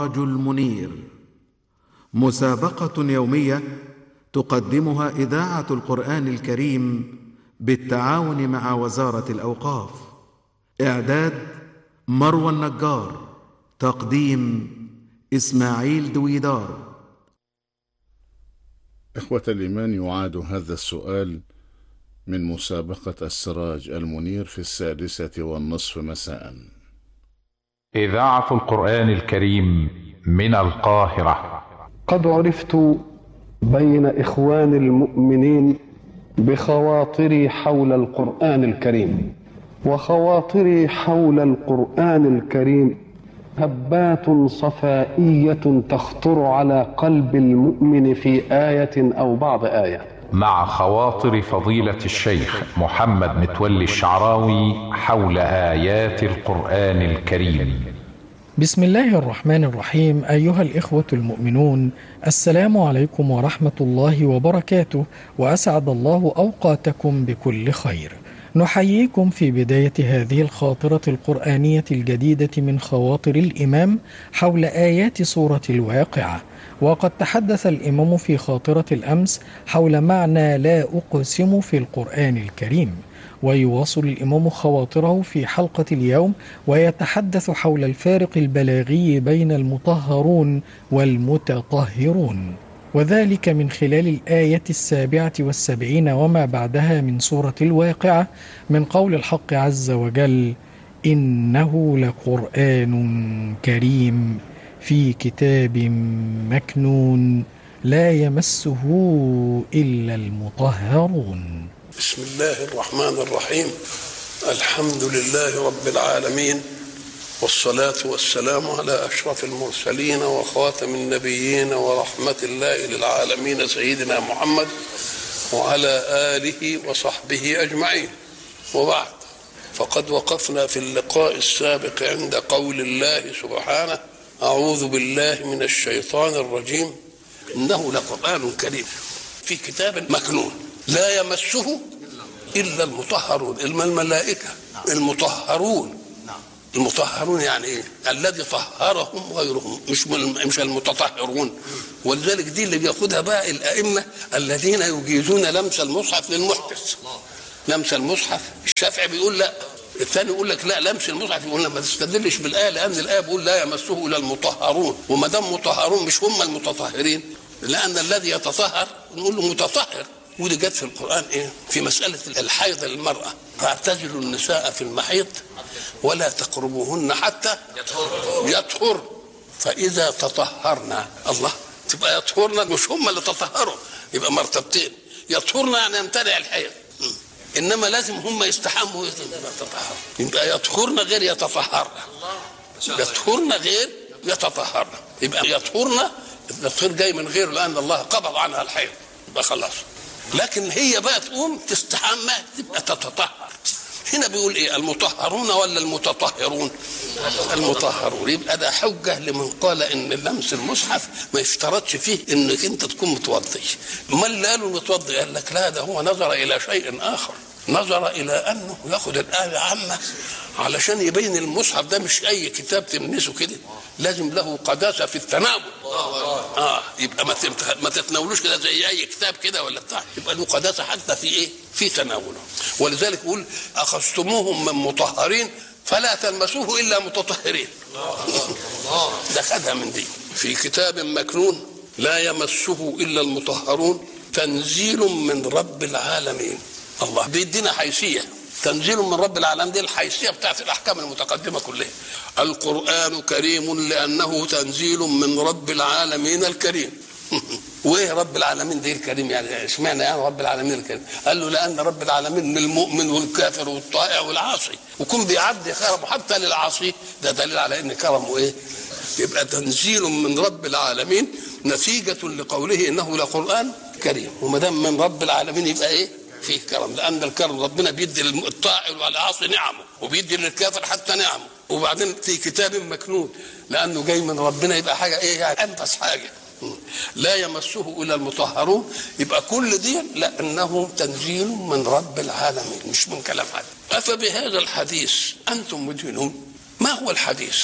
السراج المنير، مسابقة يومية تقدمها إذاعة القرآن الكريم بالتعاون مع وزارة الأوقاف. إعداد مروى النجار، تقديم إسماعيل دويدار. إخوة الإيمان، يعاد هذا السؤال من مسابقة السراج المنير في 6:30 مساء. إذاعة القرآن الكريم من القاهرة. قد عرفت بين إخوان المؤمنين بخواطري حول القرآن الكريم، وخواطري حول القرآن الكريم هبات صفائية تخطر على قلب المؤمن في آية أو بعض آية. مع خواطر فضيلة الشيخ محمد متولي الشعراوي حول آيات القرآن الكريم. بسم الله الرحمن الرحيم. أيها الإخوة المؤمنون، السلام عليكم ورحمة الله وبركاته، وأسعد الله أوقاتكم بكل خير. نحييكم في بداية هذه الخاطرة القرآنية الجديدة من خواطر الإمام حول آيات سورة الواقعة. وقد تحدث الإمام في خاطرة الأمس حول معنى لا أقسم في القرآن الكريم، ويواصل الإمام خواطره في حلقة اليوم ويتحدث حول الفارق البلاغي بين المطهرون والمتطهرون، وذلك من خلال الآية 77 وما بعدها من سورة الواقعة، من قول الحق عز وجل: إنه لقرآن كريم في كتاب مكنون لا يمسه إلا المطهرون. بسم الله الرحمن الرحيم. الحمد لله رب العالمين، والصلاة والسلام على أشرف المرسلين وخاتم النبيين ورحمة الله للعالمين سيدنا محمد وعلى آله وصحبه أجمعين. وبعد، فقد وقفنا في اللقاء السابق عند قول الله سبحانه: أعوذ بالله من الشيطان الرجيم، إنه لقرآن كريم في كتاب مكنون لا يمسه إلا المطهرون. الملائكة المطهرون. المطهرون يعني إيه؟ الذي طهرهم غيرهم، مش المتطهرون. ولذلك دي اللي بياخدها بقى الأئمة الذين يجيزون لمس المصحف للمحدث. لمس المصحف، الشافعي بيقول لا، الثاني يقول لك لا، لمس المصحف يقول ما تستدلش بالآية، لأن الآية بيقول لا يمسه إلا المطهرون، وما دام مطهرون مش هم المتطهرين، لأن الذي يتطهر نقول له متطهر. ودي جت في القرآن إيه؟ في مسألة الحيض للمرأة: فاعتزلوا النساء في المحيض ولا تقربوهن حتى يطهر فإذا تطهرنا. الله، تبقى يطهرنا مش هم اللي تطهروا، يبقى مرتبتين: يطهرنا يعني يمتنع الحيض، إنما لازم هم يستحموا يتطهروا. يبقى يطهرنا غير يتطهرنا، يطهرنا غير يتطهرنا. يبقى يطهرنا التطهير جاي من غيره، لأن الله قبض عنها الحيض، يبقى خلاص. لكن هي بقى تقوم تستحمى تبقى تتطهر. هنا بيقول ايه؟ المطهرون ولا المتطهرون؟ المطهرون. يبقى ده حجه لمن قال ان لمس المصحف ما يشترطش فيه انك انت تكون متوضي. امال اللي قالوا متوضي قال لك لا، ده هو نظر الى شيء اخر، نظر الى انه ياخد الايه عامه علشان يبين المصحف ده مش اي كتاب تلمسه كده، لازم له قداسه في التناول. يبقى ما تتناولوش كده زي اي كتاب كده ولا بتاع، يبقى له قداسه حتى في ايه؟ في تناوله. ولذلك يقول: اخذتموهم من مطهرين فلا تلمسوه الا متطهرين. ده خدها من دي. في كتاب مكنون لا يمسه الا المطهرون تنزيل من رب العالمين. الله بيدينا حيثيه، تنزيل من رب العالمين، دي الحيثيه بتاعت الاحكام المتقدمه كلها. القرآن كريم لأنه تنزيل من رب العالمين الكريم. وايه رب العالمين دي الكريم؟ يعني اشمعنى يعني رب العالمين الكريم؟ قال له لأن رب العالمين من المؤمن والكافر والطائع والعاصي، وكون بيعدي كرمه حتى للعاصي، ده دليل على ان كرمه ايه؟ يبقى تنزيل من رب العالمين نتيجة لقوله انه لقرآن كريم. وما دام من رب العالمين يبقى ايه؟ فيه كرم، لأن الكرم ربنا بيدي للطائع والعاصي نعمه، وبيدي للكافر حتى نعمه. وبعدين في كتاب مكنون لأنه جاي من ربنا، يبقى حاجة ايه؟ يعني أنفس حاجة. لا يمسه إلا المطهرون، يبقى كل دي لأنه تنزيل من رب العالمين، مش من كلام حد. أفبهذا الحديث أنتم مدهنون؟ ما هو الحديث؟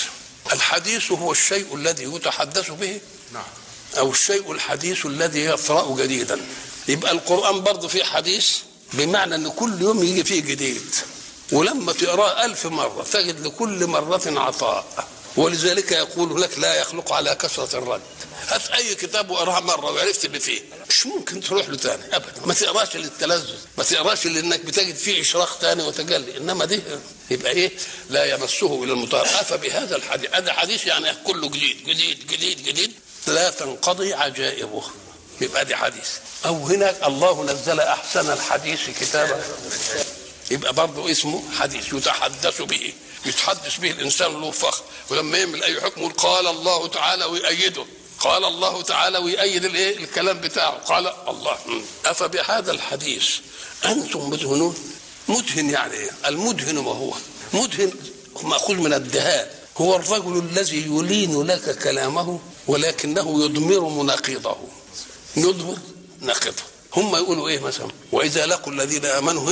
الحديث هو الشيء الذي يتحدث به أو الشيء الحديث الذي يطرأ جديدا. يبقى القرآن برضه فيه حديث بمعنى أن كل يوم يجي فيه جديد، ولما تقرأ 1000 مرة تجد لكل مرة عطاء. ولذلك يقول لك لا يخلق على كثرة الرد. هات أي كتاب وقرأها مرة وعرفت اللي فيه، مش ممكن تروح له تاني أبدا. ما تقراش للتلذذ، ما تقراش لأنك بتجد فيه إشراق تاني وتجلي، إنما دي يبقى إيه؟ لا يمسه إلى المطهر. فبهذا الحديث، هذا حديث يعني كله جديد جديد جديد جديد لا تنقضي عجائبه، يبقى دي حديث. أو هناك الله نزل أحسن الحديث كتابا، يبقى برضه اسمه حديث يتحدث به، يتحدث به الإنسان له فخر. ولما يعمل أي حكم يقول قال الله تعالى ويأيده، قال الله تعالى ويأيد الايه الكلام بتاعه، قال الله. أفبهذا الحديث أنتم مدهنون. مدهن يعني ايه؟ المدهن ما هو مدهن مأخوذ من الدهان، هو الرجل الذي يلين لك كلامه ولكنه يضمر مناقضه، يضمر ناقضه. هم يقولوا ايه مثلا؟ واذا لقوا الذين امنوا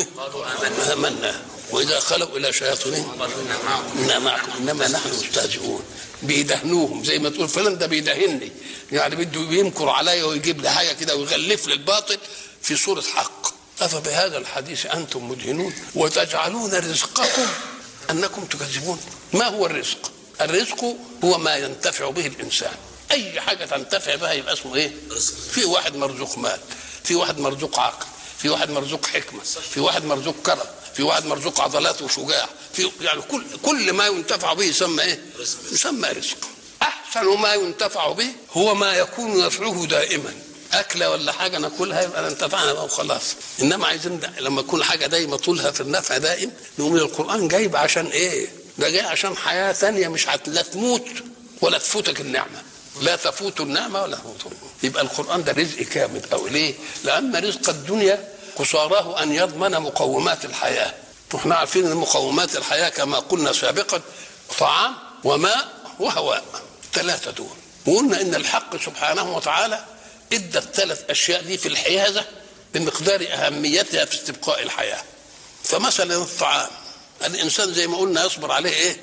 آمنا واذا خلوا الى شياطينهم إنا معكم انما نحن مستهزئون. بيدهنوهم زي ما تقول فلان ده بيدهنني، يعني بده يمكر عليا ويجيب لي حاجه كده ويغلف لي الباطل في صوره حق. افبهذا الحديث انتم مدهنون وتجعلون رزقكم انكم تكذبون. ما هو الرزق؟ الرزق هو ما ينتفع به الانسان، اي حاجه تنتفع بها يبقى اسمه ايه؟ في واحد مرزوق مال، في واحد مرزوق عقل، في واحد مرزوق حكمه، في واحد مرزوق كرم، في واحد مرزوق عضلات وشجاع، في يعني كل ما ينتفع به يسمى ايه؟ يسمى رزق. احسن ما ينتفع به هو ما يكون نفعه دائما. اكله ولا حاجه ناكلها يبقى انتفعنا بقى وخلاص. انما عايزين لما تكون حاجه دايما طولها في النفع دائم، نقول القران جايب عشان ايه؟ ده جاي عشان حياه ثانيه، مش لا تموت ولا تفوتك النعمه، لا تفوت النعمه ولا تفوت. يبقى القران ده رزق كامل. او ليه؟ لان رزق الدنيا قصاراه ان يضمن مقومات الحياه. احنا عارفين ان مقومات الحياه كما قلنا سابقا طعام وماء وهواء، 3 دول. وقلنا ان الحق سبحانه وتعالى ادى ال3 اشياء دي في الحيازه بمقدار اهميتها في استبقاء الحياه. فمثلا الطعام الانسان زي ما قلنا يصبر عليه ايه؟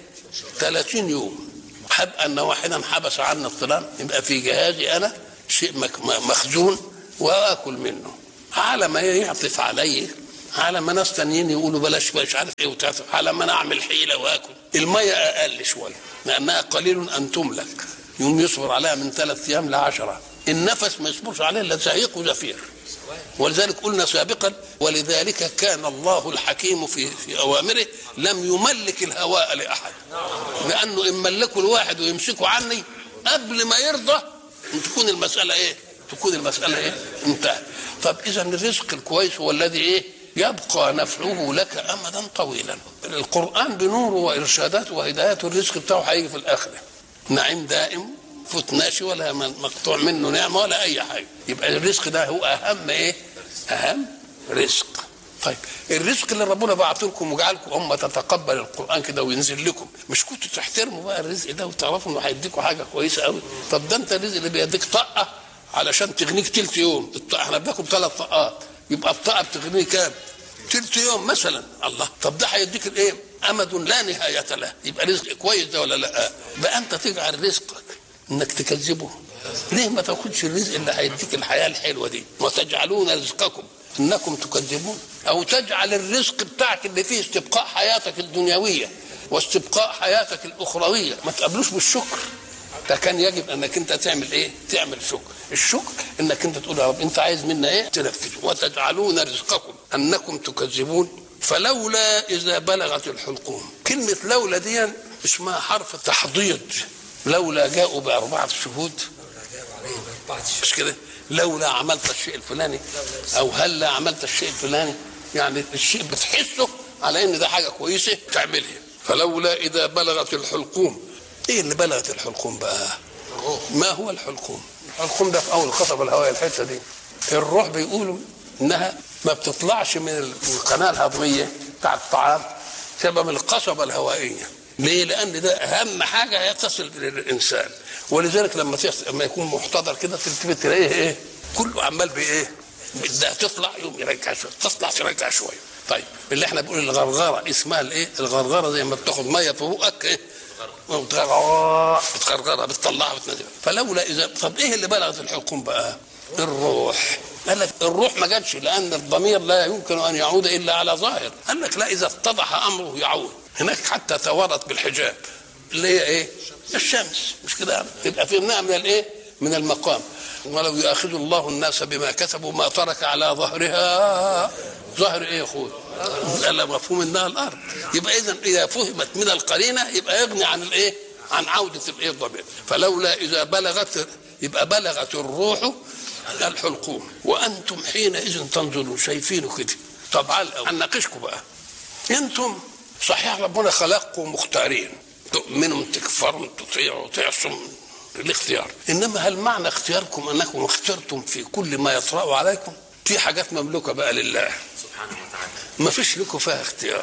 30 يوم. حب ان واحدا حبس عنا الطعام يبقى في جهازي انا شيء مخزون واكل منه. على ما يعطف عليه، على ما ناس تانيين يقولوا بلاش مش عارف ايه وتعطف، على ما نعمل حيله واكل. الميه اقل شويه لانها قليل ان تملك، يوم يصبر عليها من 3 أيام ل10. النفس ما يصبرش عليه الا زعيق وزفير. ولذلك قلنا سابقا ولذلك كان الله الحكيم في اوامره لم يملك الهواء لاحد، لانه ان ملكوا الواحد ويمسكوا عني قبل ما يرضى تكون المساله ايه؟ تكون المساله ايه؟ انتهت. طب اذا الرزق الكويس هو الذي ايه؟ يبقى نفعه لك امدا طويلا. القران بنوره وارشاداته وهداياته الرزق بتاعه هيجي في الاخره نعيم دائم، فتناشي ولا مقطوع منه نعمه ولا اي حاجه. يبقى الرزق ده هو اهم ايه؟ اهم رزق. طيب الرزق اللي ربنا بعته لكم وجعلكم هم تتقبل القران كده وينزل لكم، مش كنتوا تحترموا بقى الرزق ده وتعرفوا انه هيديكم حاجه كويسه قوي؟ طب ده انت الرزق اللي بيديك طاقه علشان تغنيك 3 يوم، احنا بناكل 3 طاقات، يبقى الطاقه بتغنيك كام؟ 3 يوم مثلا. الله، طب ده هيديك الايه؟ امد لا نهايه له. يبقى رزق كويس ده ولا لا؟ بقى انت تجعل رزقك انك تكذبه. ليه ما تاخدش الرزق اللي هيديك الحياه الحلوه دي؟ وتجعلون رزقكم انكم تكذبون. او تجعل الرزق بتاعك اللي فيه استبقاء حياتك الدنيويه واستبقاء حياتك الاخرويه ما تقابلوش بالشكر. ده كان يجب انك انت تعمل ايه؟ تعمل شكر. الشكر انك انت تقول يا رب انت عايز منا ايه؟ تنفذه. وتجعلون رزقكم انكم تكذبون. فلولا اذا بلغت الحلقوم. كلمه لولا دي اسمها حرف تحضيض. لولا جاءوا ب4 شهود، مش كده؟ لولا عملت الشيء الفلاني او هلا عملت الشيء الفلاني، يعني الشيء بتحسه على ان ده حاجه كويسه تعملها. فلولا اذا بلغت الحلقوم. ايه اللي بلغت الحلقوم بقى؟ ما هو الحلقوم؟ الحلقوم ده في اول القصبه الهوائيه الحته دي. الروح بيقولوا انها ما بتطلعش من القناه الهضميه بتاع الطعام سبب القصبه الهوائيه. ليه؟ لان ده اهم حاجه يتصل بالانسان. ولذلك لما يكون محتضر كده تلتفت تلاقيه ايه؟ كله عمال بايه؟ بدها تطلع يوم يرجع شويه، تطلع ترجع شويه. طيب اللي احنا بنقول الغرغره اسمها الايه؟ الغرغره زي ما بتاخد ميه في بقك ايه؟ بتغرغرها بتطلعها بتنزلها. فلولا اذا طب ايه اللي بلغت الحلقوم بقى؟ الروح. قال لك الروح ما جاتش لان الضمير لا يمكن ان يعود الا على ظاهر. قال لك لا، اذا اتضح امره يعود. هناك حتى تورط بالحجاب اللي هي ايه؟ الشمس، مش كده؟ تبقى فهمناها من الايه؟ من المقام. ولو يؤاخذ الله الناس بما كسبوا ما ترك على ظهرها. ظهر ايه يا اخويا؟ لا مفهوم انها الارض. يبقى اذا فهمت من القرينه يبقى يغني عن الايه؟ عن عوده الايه الضمير. فلولا اذا بلغت، يبقى بلغت الروح الحلقوم وانتم حينئذ تنظرون. شايفينه كده. طب هنناقشكم بقى. انتم صحيح ربنا خلقكم مختارين، تؤمنوا تكفروا تطيعوا تعصوا الاختيار، انما هل معنى اختياركم انكم اخترتم في كل ما يطرأ عليكم؟ في حاجات مملوكه بقى لله سبحانه وتعالى ما فيش لكم فيها اختيار.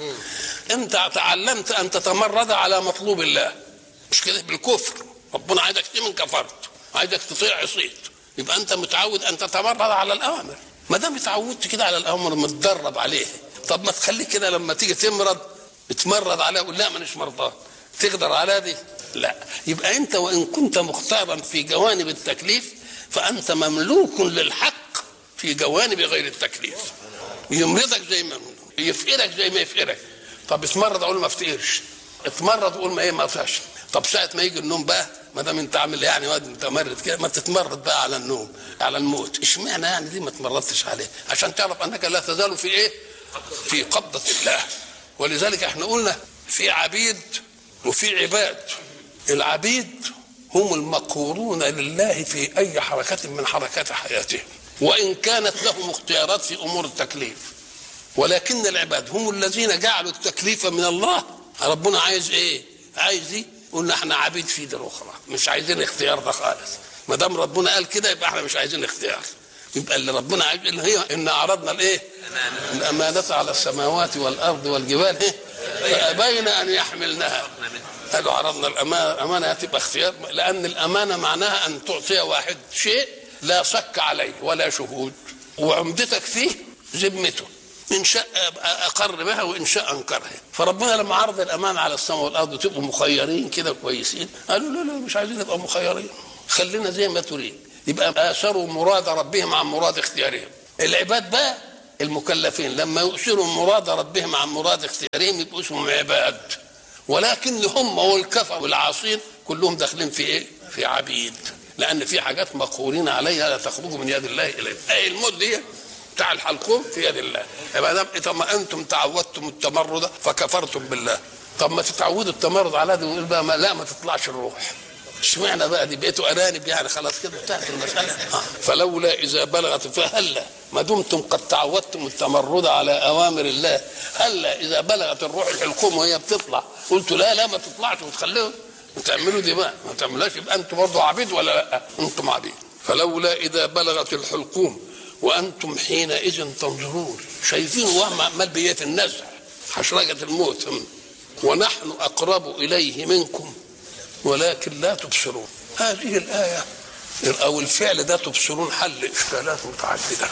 انت تعلمت ان تتمرد على مطلوب الله، مش كده؟ بالكفر. ربنا عايزك تؤمن كفرت، عايزك تطيع عصيت، يبقى انت متعود ان تتمرد على الاوامر. ما دام اتعودت كده على الاوامر متدرب عليه، طب ما تخليك كده لما تيجي تمرض تمرض عليها ولا لا مانيش مرضان؟ تقدر على دي؟ لا. يبقى انت وان كنت مختارا في جوانب التكليف فانت مملوك للحق في جوانب غير التكليف. يمرضك زي ما يفقرك زي ما يفقرك. طب اتمرض اقول ما افتقرش، اتمرض اقول ما ايه ما افهمش. طب ساعه ما يجي النوم بقى، ما دام انت عامل يعني واد متمرد كده، ما تتمرد بقى على النوم على الموت. اشمعنى يعني دي ما تمرضتش عليه؟ عشان تعرف انك لا تزال في ايه؟ في قبضه الله. ولذلك احنا قلنا في عبيد وفي عباد. العبيد هم المقهورون لله في اي حركه من حركات حياتهم، وان كانت لهم اختيارات في امور التكليف، ولكن العباد هم الذين جعلوا التكليف من الله. ربنا عايز ايه؟ عايز ايه؟ قلنا احنا عبيد في دي الاخرى، مش عايزين اختيار ده خالص. ما دام ربنا قال كده يبقى احنا مش عايزين اختيار. يبقى اللي ربنا عايز اللي هي ان عرضنا الايه؟ الامانه على السماوات والارض والجبال فابين ان يحملنها. قالوا عرضنا الامانه هتبقى اختيار، لان الامانه معناها ان تعطي واحد شيء لا شك عليه ولا شهود، وعمدتك فيه ذمته، ان شاء اقر بها وان شاء انكرها. فربنا لما عرض الامانه على السماء والارض تبقوا مخيرين كده كويسين، قالوا لا مش عايزين نبقى مخيرين، خلينا زي ما تريد. يبقى اثروا مراد ربهم عن مراد اختيارهم. العباد بقى المكلفين لما يؤثروا مراد ربهم عن مراد اختيارهم يبقوا اسمهم عباد، ولكن هم والكفر والعاصين كلهم داخلين في ايه؟ في عبيد، لان في حاجات مقهورين عليها لا تخرج من يد الله اليه. اي الموت دي بتاع الحلقوم في يد الله. يبقى ما انتم تعودتم التمرد فكفرتم بالله. طب ما تتعودوا التمرد على دي ونقول بقى لا ما تطلعش الروح. اشمعنى بقى دي بقيتوا ارانب يعني خلاص كده انتهت المساله. فلولا اذا بلغت فهلا ما دمتم قد تعودتم التمرد على اوامر الله، هلا اذا بلغت الروح الحلقوم وهي بتطلع قلتوا لا ما تطلعش وتخليهم وتعملوا دي بقى ما تعملوهاش، يبقى انتم برضه عبيد ولا لا؟ انتم عبيد. فلولا اذا بلغت الحلقوم وانتم حينئذ تنظرون. شايفين وهم عمال بيه في النزع حشرجه الموت، ونحن اقرب اليه منكم ولكن لا تبصرون. هذه الآية أو الفعل ده تبصرون حل إشكالات متعددة.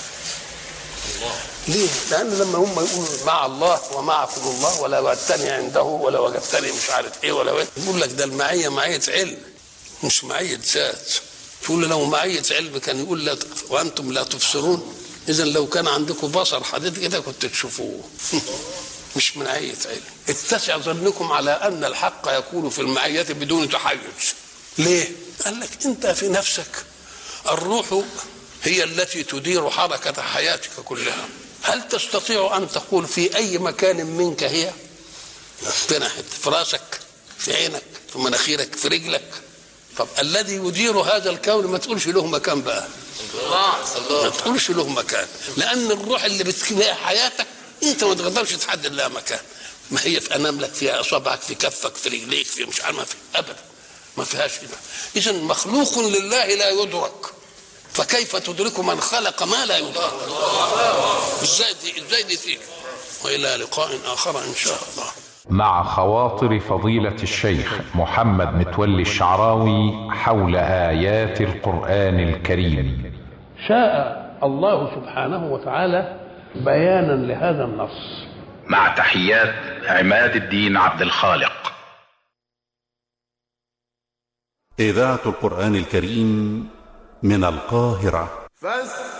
ليه؟ لأن لما هم يقولوا مع الله ومعكم الله ولا وجدتني عنده ولا وجدتني مش عارف إيه ولا يقول لك ده المعية معية علم مش معية ذات. تقول لو معية علم كان يقول لك وأنتم لا تبصرون. إذن لو كان عندكم بصر حديد كده كنت تشوفوه. مش من معية علم. اتسع ظنكم على أن الحق يكون في المعية بدون تحيز. ليه؟ قال لك أنت في نفسك الروح هي التي تدير حركة حياتك كلها. هل تستطيع أن تقول في أي مكان منك هي؟ في راسك، في عينك، في مناخيرك، في رجلك. طب الذي يدير هذا الكون ما تقولش له مكان بقى. ما تقولش له مكان، لأن الروح اللي بتكلها حياتك انت ما تقدرش تحدد لها مكان. ما هي في اناملك، في اصابعك، في كفك، في رجليك، في مش عارف، ما في ابدا ما فيهاش كده. اذا مخلوق لله لا يدرك، فكيف تدرك من خلق ما لا يدرك؟ ازاي دي فيك. والى لقاء اخر ان شاء الله. مع خواطر فضيلة الشيخ محمد متولي الشعراوي حول آيات القرآن الكريم. شاء الله سبحانه وتعالى بيانا لهذا النص. مع تحيات عماد الدين عبد الخالق. إذاعة القرآن الكريم من القاهرة.